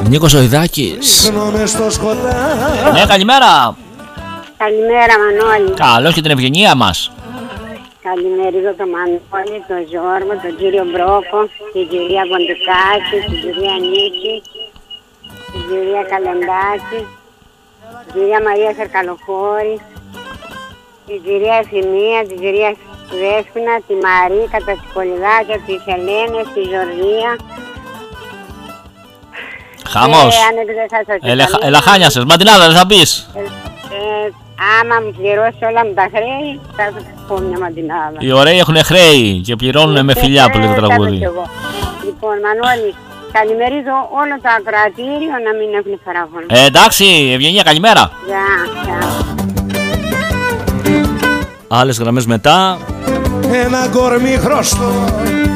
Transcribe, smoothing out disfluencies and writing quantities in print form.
Νίκος Ζωηδάκης. Ναι, καλημέρα. Καλημέρα Μανώλη. Καλώς και την ευγενία μας. Καλημερίζω τον Μανώλη, τον Ζόρμο, τον κύριο Μπρόκο, την κυρία Κοντικάκη, την κυρία Νίκη, την κυρία Καλεντάκη, την κυρία Μαρία Σερκαλοχώρη, την κυρία Ευθυμία, την κυρία Δέσποινα, τη Μαρίκα, τα Τσικολιδάκια, τις Ελένες, τη Ζορδία. Χαμός. Ελαχάνιασες. Μαντινάδα δεν θα πεις. Άμα μου πληρώσει όλα μου τα χρέη, θα πω μια μαντινάδα. Οι ωραίοι έχουν χρέη και πληρώνουν με φιλιά που λέει το τραγούδι. Λοιπόν, Μανώλη, καλημερίζω όλο το ακροατήριο να μην έχουν παράπονο. Εντάξει, ευγενία, καλημέρα. Γεια. Άλλες γραμμές μετά. Ένα κορμί χρωστό